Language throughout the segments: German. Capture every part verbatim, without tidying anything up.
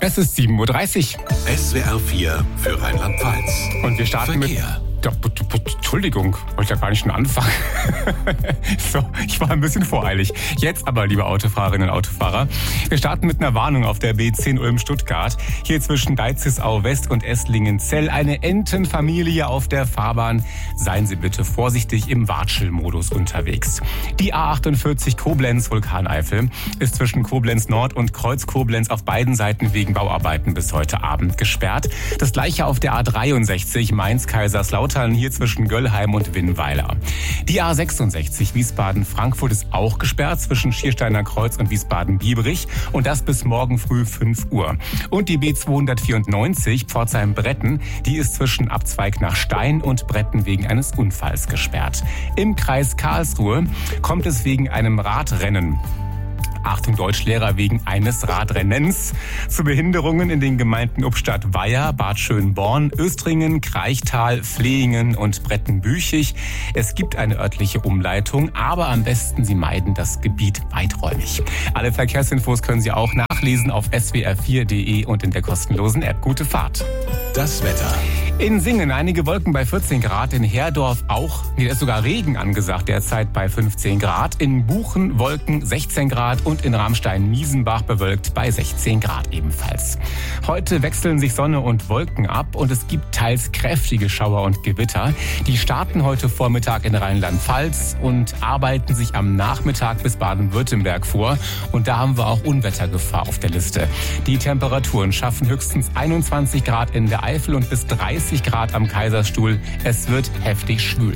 Es ist sieben Uhr dreißig. S W R vier für Rheinland-Pfalz. Und wir starten Verkehr. mit... Ja, Entschuldigung, wollte ja gar nicht schon anfangen. So, ich war ein bisschen voreilig. Jetzt aber, liebe Autofahrerinnen und Autofahrer, wir starten mit einer Warnung auf der B zehn Ulm-Stuttgart. Hier zwischen Deizisau West und Esslingen-Zell eine Entenfamilie auf der Fahrbahn. Seien Sie bitte vorsichtig im Watschelmodus unterwegs. Die A achtundvierzig Koblenz-Vulkaneifel ist zwischen Koblenz Nord und Kreuz Koblenz auf beiden Seiten wegen Bauarbeiten bis heute Abend gesperrt. Das gleiche auf der A dreiundsechzig Mainz-Kaiserslautern, hier zwischen Göllheim und Winnweiler. Die A sechsundsechzig Wiesbaden-Frankfurt ist auch gesperrt zwischen Schiersteiner Kreuz und Wiesbaden-Biebrich und das bis morgen früh fünf Uhr. Und die B zweihundertvierundneunzig Pforzheim-Bretten, die ist zwischen Abzweig nach Stein und Bretten wegen eines Unfalls gesperrt. Im Kreis Karlsruhe kommt es wegen einem Radrennen, Achtung Deutschlehrer, wegen eines Radrennens zu Behinderungen in den Gemeinden Ubstadt-Weiher, Bad Schönborn, Östringen, Kreichtal, Flehingen und Brettenbüchig. Es gibt eine örtliche Umleitung, aber am besten Sie meiden das Gebiet weiträumig. Alle Verkehrsinfos können Sie auch nachlesen auf s w r vier punkt d e und in der kostenlosen App. Gute Fahrt. Das Wetter. In Singen einige Wolken bei vierzehn Grad, in Herdorf auch, nee, da ist sogar Regen angesagt derzeit bei fünfzehn Grad, in Buchen Wolken sechzehn Grad und in Ramstein-Miesenbach bewölkt bei sechzehn Grad ebenfalls. Heute wechseln sich Sonne und Wolken ab und es gibt teils kräftige Schauer und Gewitter. Die starten heute Vormittag in Rheinland-Pfalz und arbeiten sich am Nachmittag bis Baden-Württemberg vor und da haben wir auch Unwettergefahr auf der Liste. Die Temperaturen schaffen höchstens einundzwanzig Grad in der Eifel und bis dreißig Grad am Kaiserstuhl. Es wird heftig schwül.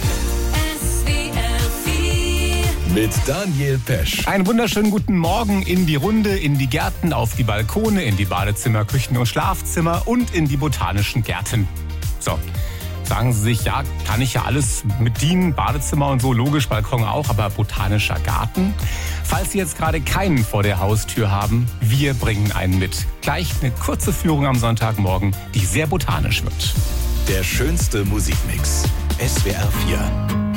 Mit Daniel Pesch. Einen wunderschönen guten Morgen in die Runde, in die Gärten, auf die Balkone, in die Badezimmer, Küchen und Schlafzimmer und in die botanischen Gärten. So, sagen Sie sich, ja, kann ich ja alles mit dienen, Badezimmer und so, logisch, Balkon auch, aber botanischer Garten? Falls Sie jetzt gerade keinen vor der Haustür haben, wir bringen einen mit. Gleich eine kurze Führung am Sonntagmorgen, die sehr botanisch wird. Der schönste Musikmix. S W R vier.